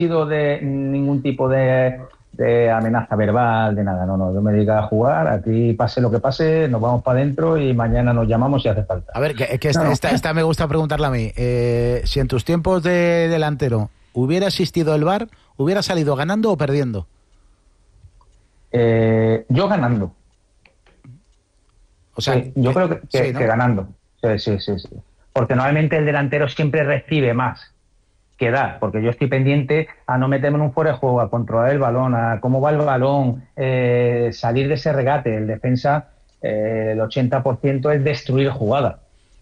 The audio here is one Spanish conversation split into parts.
sido de ningún tipo de amenaza verbal, de nada. No, yo me dedico a jugar, aquí pase lo que pase, nos vamos para adentro y mañana nos llamamos si hace falta. A ver, que esta me gusta preguntarla a mí. Si en tus tiempos de delantero hubiera existido el VAR, ¿hubiera salido ganando o perdiendo? Yo ganando. O sea, sí, yo creo que, sí, ¿no? que ganando. Sí. Porque normalmente el delantero siempre recibe más que da, porque yo estoy pendiente a no meterme en un fuera de juego, a controlar el balón, a cómo va el balón, salir de ese regate. El defensa, el 80% es destruir jugada.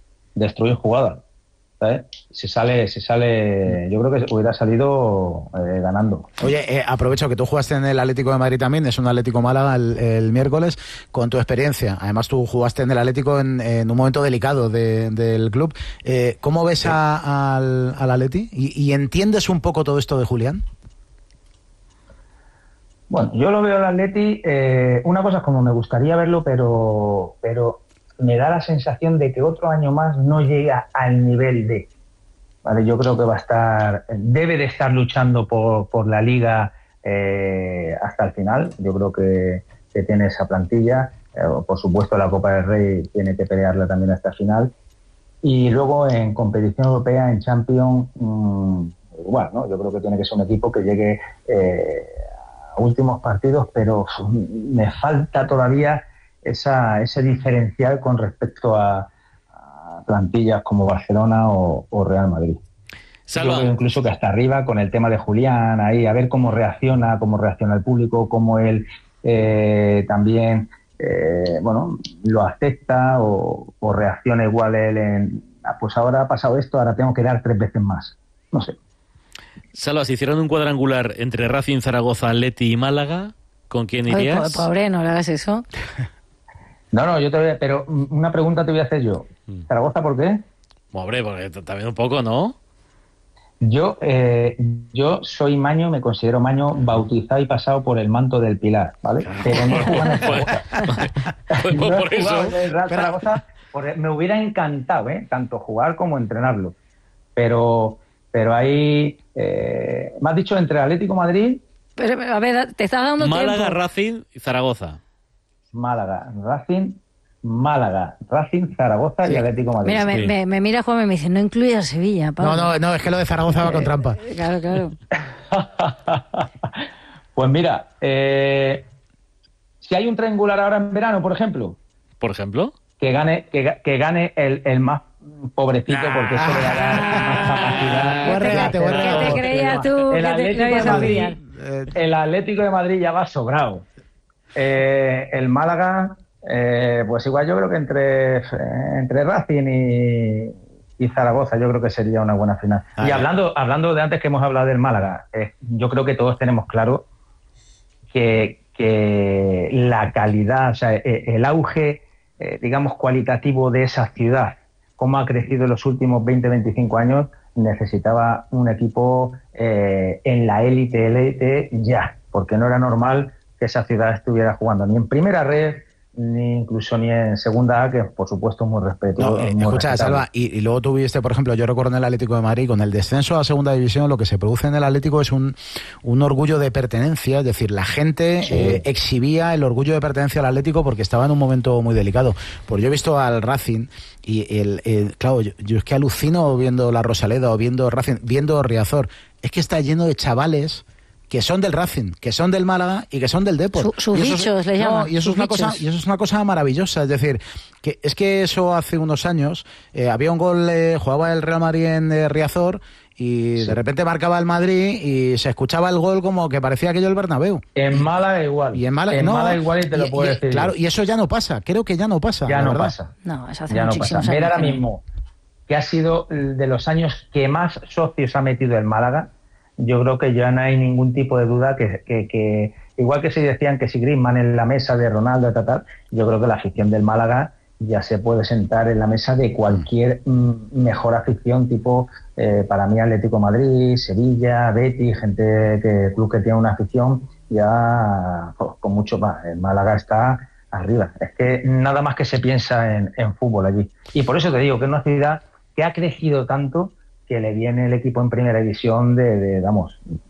¿Sabes? Se sale, yo creo que hubiera salido ganando. Oye, aprovecho que tú jugaste en el Atlético de Madrid también, es un Atlético Málaga el miércoles, con tu experiencia. Además tú jugaste en el Atlético en un momento delicado del club. ¿Cómo ves al Atleti? ¿Y entiendes un poco todo esto de Julián? Bueno, yo lo veo al Atleti, una cosa es como me gustaría verlo, pero me da la sensación de que otro año más no llega al nivel de... Vale, yo creo que debe de estar luchando por la Liga hasta el final. Yo creo que tiene esa plantilla. Por supuesto, la Copa del Rey tiene que pelearla también hasta el final. Y luego en competición europea, en Champions, igual, ¿no? Yo creo que tiene que ser un equipo que llegue a últimos partidos, pero me falta todavía ese diferencial con respecto a plantillas como Barcelona o Real Madrid. Salva. Yo creo incluso que hasta arriba con el tema de Julián, ahí a ver cómo reacciona el público, cómo él también lo acepta o reacciona igual él pues ahora ha pasado esto, ahora tengo que dar 3 veces más. No sé. Salva, si hicieran un cuadrangular entre Racing, Zaragoza, Atleti y Málaga, ¿con quién irías? Ay, pobre, no le hagas eso. No, pero una pregunta te voy a hacer yo. ¿Zaragoza por qué? Hombre, porque también un poco, ¿no? Yo soy maño, me considero maño, bautizado y pasado por el manto del Pilar, ¿vale? Pero no he jugado en Zaragoza. Por eso. En Real Zaragoza, me hubiera encantado, tanto jugar como entrenarlo. Pero ahí, me has dicho entre Atlético de Madrid... Pero, a ver, te estás dando Málaga, tiempo. Racing y Zaragoza. Málaga, Racing, Zaragoza y Atlético de Madrid. Mira, me mira Juan y me dice, no incluyas Sevilla, Pablo. No, es que lo de Zaragoza va con trampa. Claro. Pues mira, si hay un triangular ahora en verano, por ejemplo. ¿Por ejemplo? Que gane el más pobrecito, porque eso le dará más capacidad. ¿Qué te creías tú? El Atlético de Madrid ya va sobrado. El Málaga, pues igual yo creo que entre Racing y Zaragoza yo creo que sería una buena final. Y hablando de antes que hemos hablado del Málaga, yo creo que todos tenemos claro que la calidad, o sea, el auge, digamos, cualitativo de esa ciudad, cómo ha crecido en los últimos 20-25 años, necesitaba un equipo en la élite ya, porque no era normal que esa ciudad estuviera jugando ni en primera red, ni incluso ni en segunda A, que por supuesto es muy respetuoso. Escucha, Salva, y luego tuviste, por ejemplo, yo recuerdo en el Atlético de Madrid, con el descenso a segunda división, lo que se produce en el Atlético es un orgullo de pertenencia, es decir, la gente exhibía el orgullo de pertenencia al Atlético porque estaba en un momento muy delicado. Pues yo he visto al Racing y claro, yo es que alucino viendo la Rosaleda o viendo Racing, viendo Riazor, es que está lleno de chavales que son del Racing, que son del Málaga y que son del Depor. Sus bichos le llaman. Y eso es una cosa maravillosa. Es decir, que eso hace unos años había un gol, jugaba el Real Madrid en Riazor y de repente marcaba el Madrid y se escuchaba el gol como que parecía aquello del Bernabéu. En Málaga igual. Y en Málaga igual y te lo puedo decir. Claro, y eso ya no pasa. Creo que ya no pasa. Ya no pasa. No, eso hace ya muchísimos no pasa. años. Mira ahora mismo que ha sido de los años que más socios ha metido el Málaga. Yo creo que ya no hay ningún tipo de duda que igual que si decían que si Griezmann en la mesa de Ronaldo, yo creo que la afición del Málaga ya se puede sentar en la mesa de cualquier mejor afición, tipo para mí Atlético de Madrid, Sevilla, Betis, club que tiene una afición ya con mucho más. El Málaga está arriba. Es que nada más que se piensa en fútbol allí. Y por eso te digo que es una ciudad que ha crecido tanto que le viene el equipo en primera división de